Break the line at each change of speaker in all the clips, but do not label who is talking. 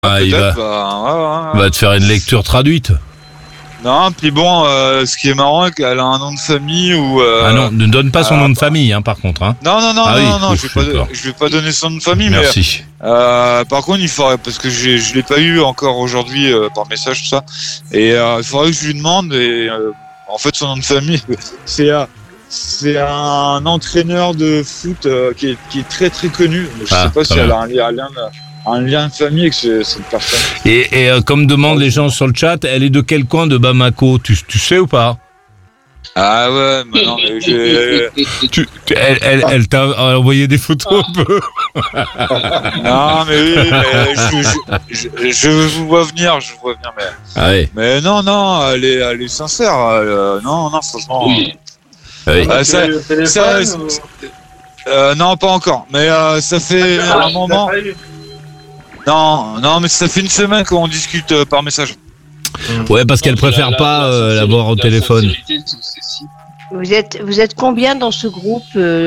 Ah, il va te faire une lecture traduite.
Non, puis bon, ce qui est marrant, c'est qu'elle a un nom de famille où...
Ah non, ne donne pas son nom de famille, par contre. Hein.
Non,
Oui,
je vais pas donner son nom de famille,
merci.
mais par contre, il faudrait, parce que je l'ai pas eu encore aujourd'hui par message, tout ça, et il faudrait que je lui demande, et en fait, son nom de famille, c'est un entraîneur de foot qui est très très connu. Je sais pas si elle a un lien de famille avec cette personne.
Et comme demandent les gens sur le chat, elle est de quel coin de Bamako? Tu sais ou pas?
Ah ouais, mais non, mais
elle t'a envoyé des photos un peu.
Non, mais oui, mais je vous vois venir, mais.
Ah ouais.
Mais non, elle est sincère. Non, franchement.
Oui.
Oui.
Non, pas encore. Mais ça fait un moment. Non, mais ça fait une semaine qu'on discute par message.
Ouais, parce qu'elle préfère pas l'avoir au téléphone.
Vous êtes combien dans ce groupe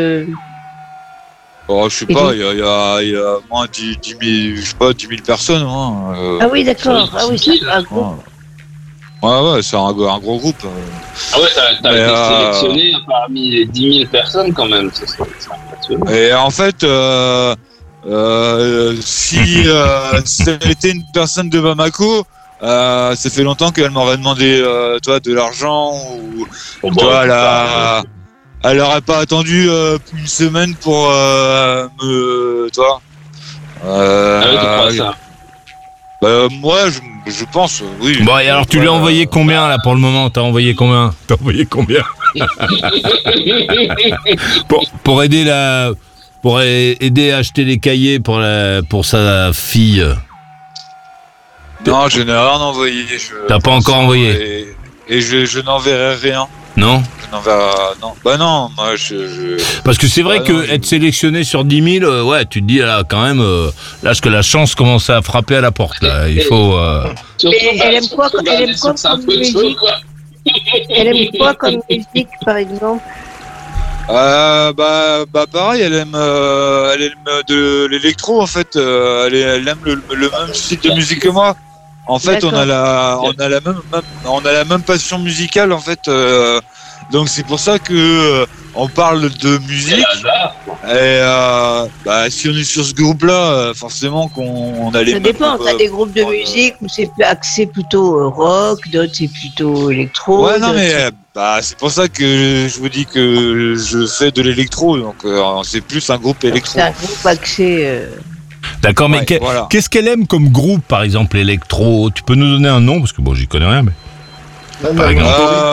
Oh, je sais pas, il y a moins 10 000 personnes. Hein,
Ah oui, d'accord. Ah oui, c'est un groupe.
Ouais, c'est un gros groupe.
Ah ouais, t'as été sélectionné parmi les 10 000 personnes quand même, c'est impressionnant.
Et en fait, si ça était une personne de Bamako, ça fait longtemps qu'elle m'aurait demandé de l'argent ou elle aurait pas attendu une semaine pour me tu
crois ça?
Moi je pense oui.
Bon, et alors tu lui as envoyé combien là pour le moment? T'as envoyé combien pour aider à acheter les cahiers pour sa fille?
Non, je n'ai rien envoyé.
T'as pas encore envoyé?
Et je n'enverrai rien.
Non?
Je n'enverrai... Non. Bah non, moi
Parce que c'est vrai que être sélectionné sur 10 000, ouais, tu te dis là quand même, là, parce que la chance commence à frapper à la porte, là. Il faut...
Elle aime quoi comme musique? Elle aime quoi comme musique, par exemple?
Pareil, elle aime de l'électro en fait. Elle aime le même style de musique que moi. En fait, on a la même passion musicale en fait. Donc c'est pour ça que on parle de musique. Et si on est sur ce groupe-là, forcément qu'on a les.
Ça dépend. T'as des groupes de musique où c'est axé plutôt rock, d'autres c'est plutôt électro.
Ouais, non mais c'est pour ça que je vous dis que je fais de l'électro. Donc c'est plus un groupe électro.
C'est un groupe axé.
D'accord, mais qu'est-ce qu'elle aime comme groupe, par exemple, électro? Tu peux nous donner un nom? Parce que bon, j'y connais rien, mais... Par exemple.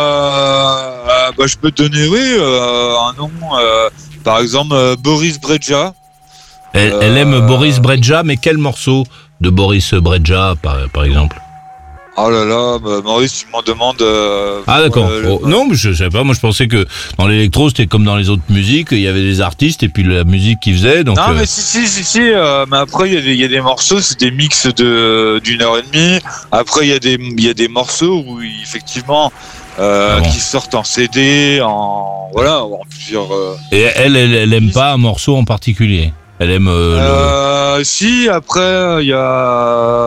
Je peux te donner, un nom. Par exemple, Boris Brejcha.
Elle aime Boris Brejcha, mais quel morceau de Boris Brejcha, par exemple?
Oh là là, Maurice, tu m'en demandes...
ah d'accord. Non, mais je savais pas. Moi, je pensais que dans l'électro, c'était comme dans les autres musiques. Il y avait des artistes et puis la musique qu'ils faisaient. Donc,
non, mais si. Mais après, il y a des morceaux, c'est des mix d'une heure et demie. Après, il y a des morceaux où, effectivement, qui sortent en CD, en plusieurs...
Et elle aime pas un morceau en particulier? Elle aime
si, après il y a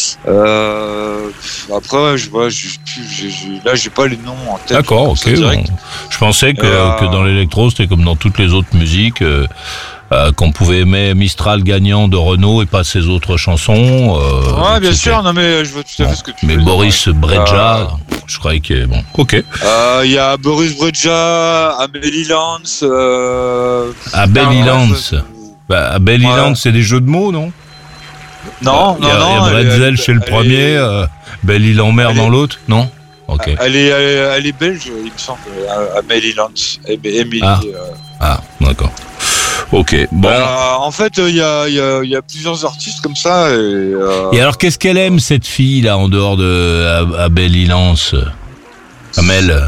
après là j'ai pas les noms en tête.
D'accord, ok. Bon. Je pensais que dans l'électro c'était comme dans toutes les autres musiques qu'on pouvait aimer Mistral gagnant de Renaud et pas ses autres chansons.
Ouais, bien sûr. Non mais je vois tout à fait ce que tu veux dire.
Mais Boris Brejcha, je croyais que bon. Ok.
Il y a Boris Brejcha, Amélie Lance.
Amélie Lance. Amélie Lance, c'est des jeux de mots, non?
Non.
Il y a Bretzel chez le premier, Belle Lambert dans l'autre, non? Ok.
Elle est belge, il me semble, Amélie Lance. Émilie.
D'accord. Ok, bon.
En fait, il y a plusieurs artistes comme ça.
Et alors, qu'est-ce qu'elle aime, cette fille, là, en dehors de Amélie Lance? Amel?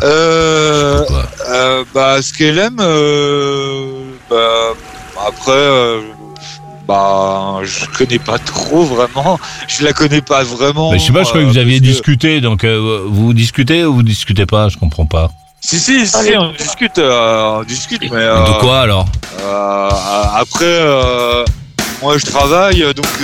Ce qu'elle aime, après, je connais pas trop vraiment. Je la connais pas vraiment.
Mais je sais pas, je crois que vous aviez discuté. Donc, vous discutez ou vous discutez pas? Je comprends pas.
Si, on discute, mais.
De quoi alors?
Après, moi je travaille, donc